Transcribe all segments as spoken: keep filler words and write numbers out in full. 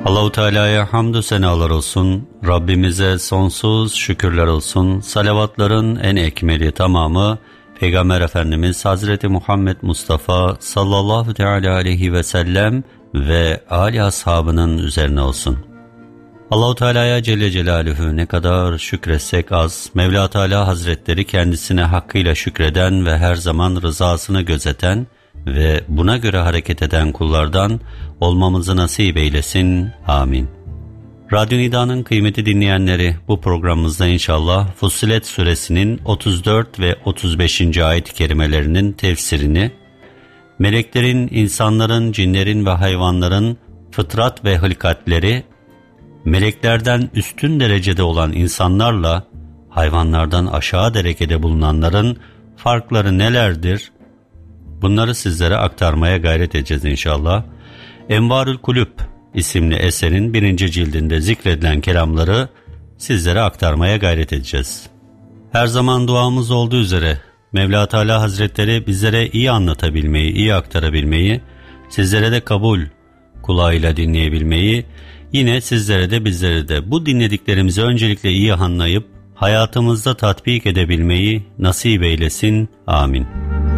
Allahu Teala'ya hamdü senalar olsun, Rabbimize sonsuz şükürler olsun, salavatların en ekmeli tamamı Peygamber Efendimiz Hazreti Muhammed Mustafa sallallahu teala aleyhi ve sellem ve âli ashabının üzerine olsun. Allahu Teala'ya Celle Celaluhu ne kadar şükretsek az, Mevla Teala Hazretleri kendisine hakkıyla şükreden ve her zaman rızasını gözeten ve buna göre hareket eden kullardan olmamızı nasip eylesin. Amin. Radyo Nida'nın kıymetli dinleyenleri, bu programımızda inşallah Fussilet Suresinin otuz dört ve otuz beşinci ayet-i kerimelerinin tefsirini, meleklerin, insanların, cinlerin ve hayvanların fıtrat ve hılkatleri, meleklerden üstün derecede olan insanlarla hayvanlardan aşağı derecede bulunanların farkları nelerdir? Bunları sizlere aktarmaya gayret edeceğiz inşallah. Envarül Kulüp isimli eserin birinci cildinde zikredilen kelamları sizlere aktarmaya gayret edeceğiz. Her zaman duamız olduğu üzere Mevla Teala Hazretleri bizlere iyi anlatabilmeyi, iyi aktarabilmeyi, sizlere de kabul kulağıyla dinleyebilmeyi, yine sizlere de bizlere de bu dinlediklerimizi öncelikle iyi anlayıp hayatımızda tatbik edebilmeyi nasip eylesin. Amin.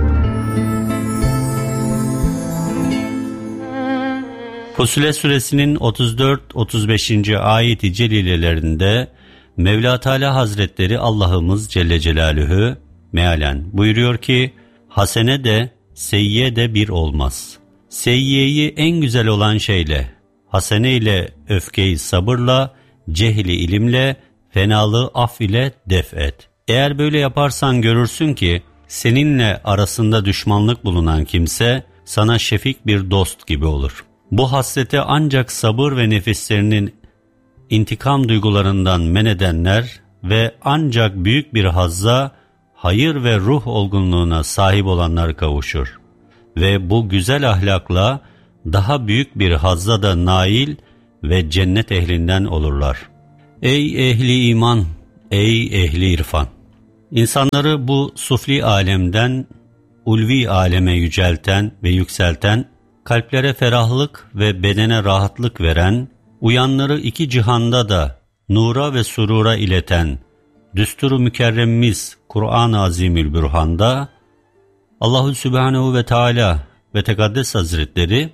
Fussilet Suresinin otuz dört otuz beşinci ayet-i celilelerinde Mevla Teala Hazretleri Allah'ımız Celle Celaluhu mealen buyuruyor ki, hasene de seyyiye de bir olmaz. Seyyiyeyi en güzel olan şeyle, hasene ile öfkeyi sabırla, cehli ilimle, fenalığı af ile def et. Eğer böyle yaparsan görürsün ki seninle arasında düşmanlık bulunan kimse sana şefik bir dost gibi olur. Bu hasrete ancak sabır ve nefislerinin intikam duygularından men edenler ve ancak büyük bir hazza, hayır ve ruh olgunluğuna sahip olanlar kavuşur. Ve bu güzel ahlakla daha büyük bir hazza da nail ve cennet ehlinden olurlar. Ey ehli iman, ey ehli irfan! İnsanları bu sufli alemden ulvi aleme yücelten ve yükselten, kalplere ferahlık ve bedene rahatlık veren, uyanları iki cihanda da nura ve surura ileten, düsturu mükerremimiz Kur'an-ı Azimülbürhan'da Allahu Sübhanehu ve Teala ve Tekaddes Hazretleri,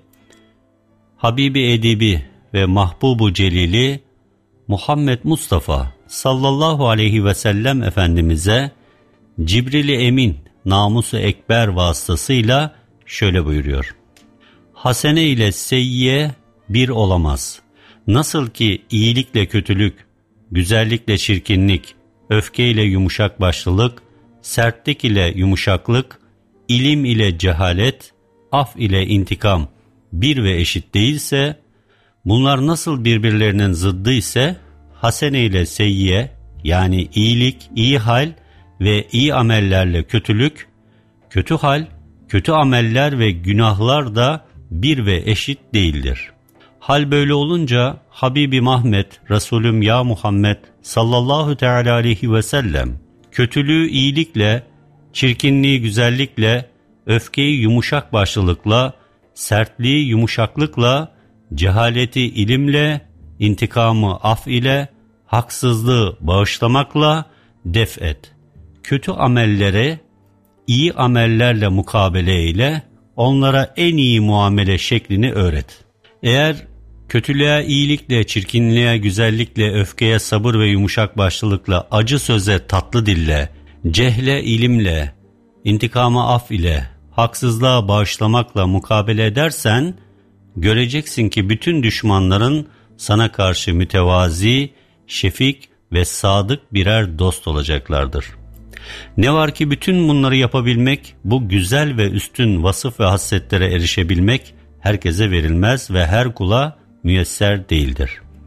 Habibi Edibi ve Mahbubu Celili Muhammed Mustafa sallallahu aleyhi ve sellem Efendimiz'e Cibril-i Emin namusu ekber vasıtasıyla şöyle buyuruyor: hasene ile seyyiye bir olamaz. Nasıl ki iyilikle kötülük, güzellikle çirkinlik, öfkeyle yumuşak başlılık, sertlik ile yumuşaklık, ilim ile cehalet, af ile intikam bir ve eşit değilse, bunlar nasıl birbirlerinin zıddı ise, hasene ile seyyiye yani iyilik, iyi hal ve iyi amellerle kötülük, kötü hal, kötü ameller ve günahlar da bir ve eşit değildir. Hal böyle olunca Habibi Mahmed, Resulüm ya Muhammed sallallahu teala aleyhi ve sellem, kötülüğü iyilikle, çirkinliği güzellikle, öfkeyi yumuşak başlılıkla, sertliği yumuşaklıkla, cehaleti ilimle, intikamı af ile, haksızlığı bağışlamakla def et. Kötü amellere iyi amellerle mukabele ile, onlara en iyi muamele şeklini öğret. Eğer kötülüğe iyilikle, çirkinliğe güzellikle, öfkeye sabır ve yumuşak başlılıkla, acı söze tatlı dille, cehle ilimle, intikama af ile, haksızlığa bağışlamakla mukabele edersen, göreceksin ki bütün düşmanların sana karşı mütevazi, şefik ve sadık birer dost olacaklardır. Ne var ki bütün bunları yapabilmek, bu güzel ve üstün vasıf ve hasletlere erişebilmek herkese verilmez ve her kula müyesser değildir.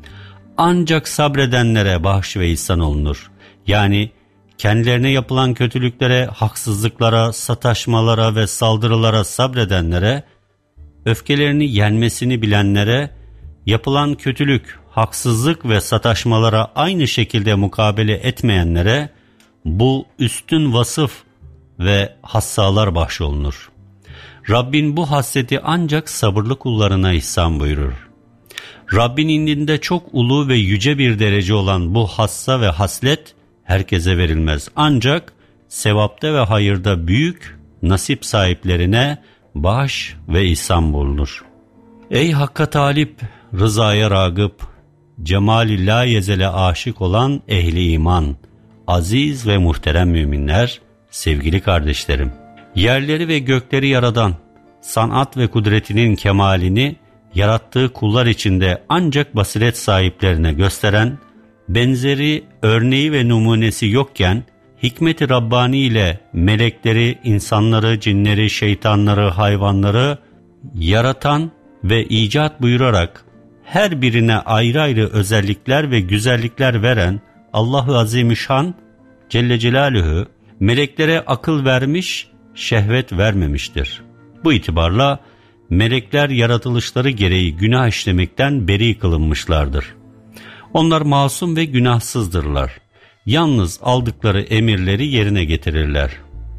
Ancak sabredenlere bahşiş ve ihsan olunur. Yani kendilerine yapılan kötülüklere, haksızlıklara, sataşmalara ve saldırılara sabredenlere, öfkelerini yenmesini bilenlere, yapılan kötülük, haksızlık ve sataşmalara aynı şekilde mukabele etmeyenlere bu üstün vasıf ve hassalar bahşolunur. Rabbin bu hasreti ancak sabırlı kullarına ihsan buyurur. Rabbin indinde çok ulu ve yüce bir derece olan bu hassa ve haslet herkese verilmez. Ancak sevapta ve hayırda büyük nasip sahiplerine bağış ve ihsan bulunur. Ey Hakk'a talip, rızaya ragıp, cemali la yezele aşık olan ehli iman, aziz ve muhterem müminler, sevgili kardeşlerim, yerleri ve gökleri yaradan, sanat ve kudretinin kemalini yarattığı kullar içinde ancak basiret sahiplerine gösteren, benzeri, örneği ve numunesi yokken, hikmet-i Rabbani ile melekleri, insanları, cinleri, şeytanları, hayvanları yaratan ve icat buyurarak her birine ayrı ayrı özellikler ve güzellikler veren Allah-u Azimüşşan Celle Celaluhu meleklere akıl vermiş, şehvet vermemiştir. Bu itibarla melekler yaratılışları gereği günah işlemekten beri kılınmışlardır. Onlar masum ve günahsızdırlar. Yalnız aldıkları emirleri yerine getirirler.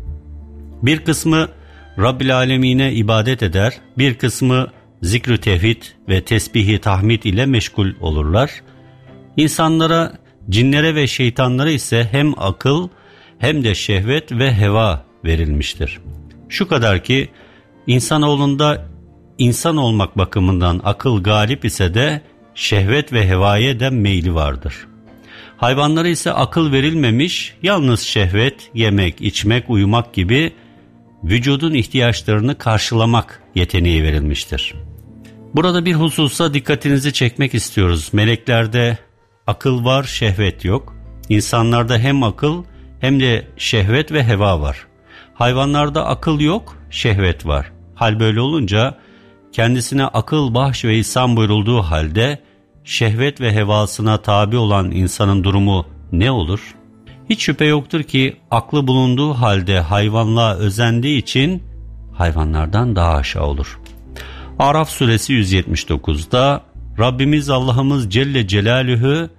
Bir kısmı Rabbil Alemine ibadet eder, bir kısmı zikr-ü tevhid ve tesbih-i tahmid ile meşgul olurlar. İnsanlara, cinlere ve şeytanlara ise hem akıl hem de şehvet ve heva verilmiştir. Şu kadar ki insanoğlunda insan olmak bakımından akıl galip ise de şehvet ve hevaya da meyli vardır. Hayvanlara ise akıl verilmemiş, yalnız şehvet, yemek, içmek, uyumak gibi vücudun ihtiyaçlarını karşılamak yeteneği verilmiştir. Burada bir hususa dikkatinizi çekmek istiyoruz. Meleklerde akıl var, şehvet yok. İnsanlarda hem akıl hem de şehvet ve heva var. Hayvanlarda akıl yok, şehvet var. Hal böyle olunca kendisine akıl, bahş ve ihsan buyurulduğu halde şehvet ve hevasına tabi olan insanın durumu ne olur? Hiç şüphe yoktur ki aklı bulunduğu halde hayvanlığa özendiği için hayvanlardan daha aşağı olur. Araf suresi yüz yetmiş dokuzda Rabbimiz Allah'ımız Celle Celaluhu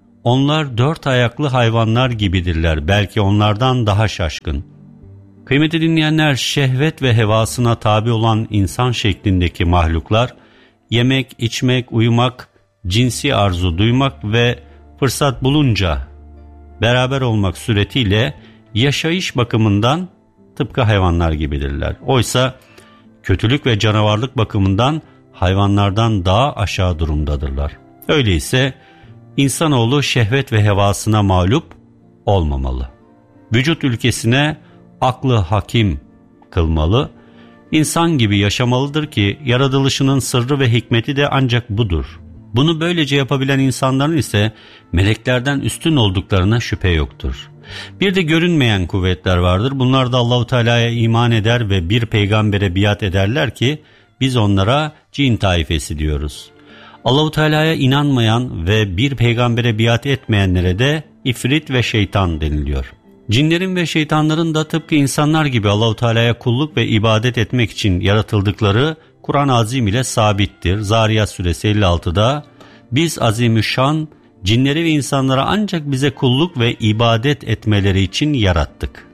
onlar dört ayaklı hayvanlar gibidirler, belki onlardan daha şaşkın. Kıymetli dinleyenler, şehvet ve hevasına tabi olan insan şeklindeki mahluklar yemek, içmek, uyumak, cinsi arzu duymak ve fırsat bulunca beraber olmak suretiyle yaşayış bakımından tıpkı hayvanlar gibidirler. Oysa kötülük ve canavarlık bakımından hayvanlardan daha aşağı durumdadırlar. Öyleyse insanoğlu şehvet ve hevasına mağlup olmamalı. Vücut ülkesine aklı hakim kılmalı, insan gibi yaşamalıdır ki yaratılışının sırrı ve hikmeti de ancak budur. Bunu böylece yapabilen insanların ise meleklerden üstün olduklarına şüphe yoktur. Bir de görünmeyen kuvvetler vardır. Bunlar da Allahu Teala'ya iman eder ve bir peygambere biat ederler ki biz onlara cin taifesi diyoruz. Allahu Teala'ya inanmayan ve bir peygambere biat etmeyenlere de ifrit ve şeytan deniliyor. Cinlerin ve şeytanların da tıpkı insanlar gibi Allahu Teala'ya kulluk ve ibadet etmek için yaratıldıkları Kur'an-ı Azim ile sabittir. Zariyat suresi elli altıda biz azimüşşan cinleri ve insanlara ancak bize kulluk ve ibadet etmeleri için yarattık.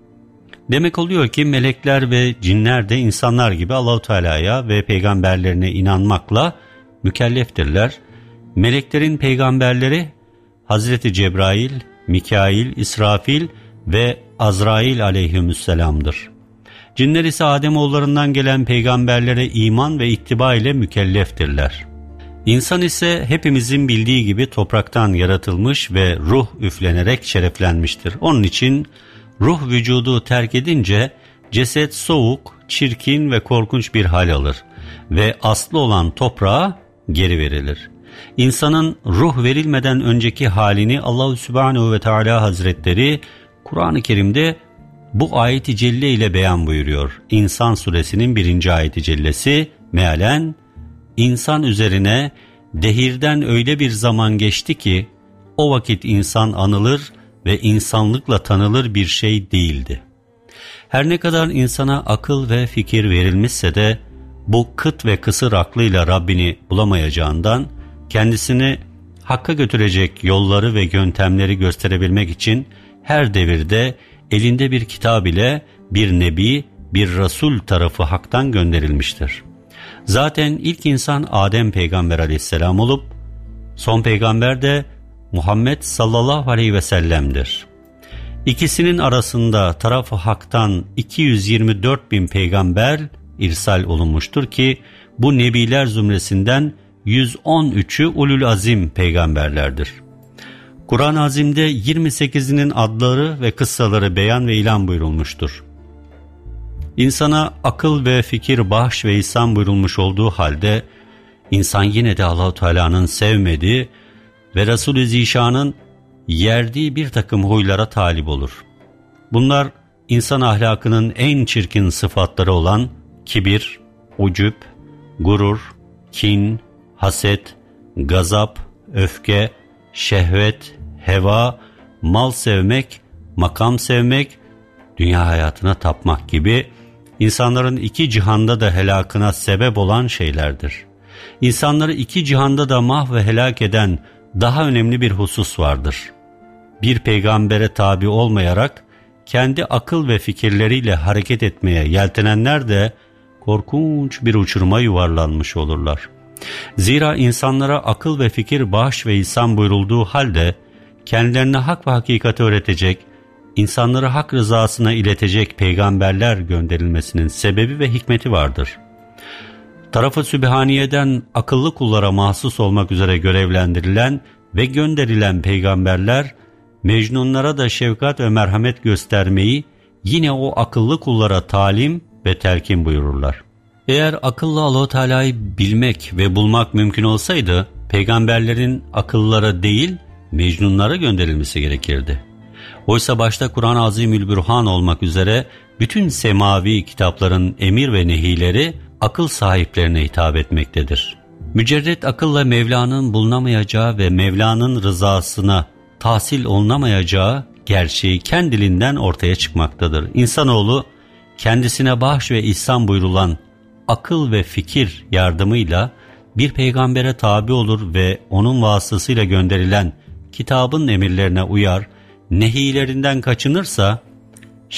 Demek oluyor ki melekler ve cinler de insanlar gibi Allahu Teala'ya ve peygamberlerine inanmakla mükelleftirler. Meleklerin peygamberleri Hazreti Cebrail, Mikail, İsrafil ve Azrail aleyhisselam'dır. Cinler ise Ademoğullarından gelen peygamberlere iman ve ittiba ile mükelleftirler. İnsan ise hepimizin bildiği gibi topraktan yaratılmış ve ruh üflenerek şereflenmiştir. Onun için ruh vücudu terk edince ceset soğuk, çirkin ve korkunç bir hal alır ve aslı olan toprağa geri verilir. İnsanın ruh verilmeden önceki halini Allahu Sübhanehu ve Teala Hazretleri Kur'an-ı Kerim'de bu ayet-i celle ile beyan buyuruyor. İnsan suresinin birinci ayet-i cellesi mealen, insan üzerine dehirden öyle bir zaman geçti ki o vakit insan anılır ve insanlıkla tanılır bir şey değildi. Her ne kadar insana akıl ve fikir verilmişse de bu kıt ve kısır aklıyla Rabbini bulamayacağından kendisini Hakk'a götürecek yolları ve yöntemleri gösterebilmek için her devirde elinde bir kitap ile bir nebi, bir Resul tarafı Hak'tan gönderilmiştir. Zaten ilk insan Adem peygamber aleyhisselam olup son peygamber de Muhammed sallallahu aleyhi ve sellem'dir. İkisinin arasında taraf-ı haktan iki yüz yirmi dört bin peygamber irsal olunmuştur ki bu nebiler zümresinden yüz on üçü ulul azim peygamberlerdir. Kur'an-ı Azim'de yirmi sekizinin adları ve kıssaları beyan ve ilan buyurulmuştur. İnsana akıl ve fikir bahş ve ihsan buyurulmuş olduğu halde insan yine de Allah-u Teala'nın sevmediği ve Resul-i Zişan'ın yerdiği bir takım huylara talip olur. Bunlar insan ahlakının en çirkin sıfatları olan kibir, ucub, gurur, kin, haset, gazap, öfke, şehvet, heva, mal sevmek, makam sevmek, dünya hayatına tapmak gibi insanların iki cihanda da helakına sebep olan şeylerdir. İnsanları iki cihanda da mahv ve helak eden daha önemli bir husus vardır. Bir peygambere tabi olmayarak kendi akıl ve fikirleriyle hareket etmeye yeltenenler de korkunç bir uçuruma yuvarlanmış olurlar. Zira insanlara akıl ve fikir bahş ve ihsan buyurulduğu halde kendilerine hak ve hakikati öğretecek, insanları hak rızasına iletecek peygamberler gönderilmesinin sebebi ve hikmeti vardır. Taraf-ı Sübhaniye'den akıllı kullara mahsus olmak üzere görevlendirilen ve gönderilen peygamberler, mecnunlara da şefkat ve merhamet göstermeyi yine o akıllı kullara talim ve telkin buyururlar. Eğer akıllı Allah-u Teala'yı bilmek ve bulmak mümkün olsaydı, peygamberlerin akıllara değil, mecnunlara gönderilmesi gerekirdi. Oysa başta Kur'an-ı Azimülbürhan olmak üzere bütün semavi kitapların emir ve nehileri akıl sahiplerine hitap etmektedir. Mücerret akılla Mevla'nın bulunamayacağı ve Mevla'nın rızasına tahsil olunamayacağı gerçeği kendiliğinden ortaya çıkmaktadır. İnsanoğlu kendisine bahş ve ihsan buyurulan akıl ve fikir yardımıyla bir peygambere tabi olur ve onun vasıtasıyla gönderilen kitabın emirlerine uyar, nehilerinden kaçınırsa